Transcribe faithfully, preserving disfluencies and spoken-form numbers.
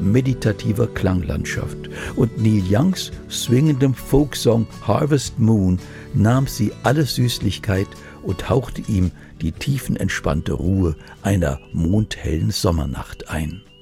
meditativer Klanglandschaft, und Neil Youngs swingendem Folksong Harvest Moon nahm sie alle Süßlichkeit und hauchte ihm die tiefenentspannte Ruhe einer mondhellen Sommernacht ein.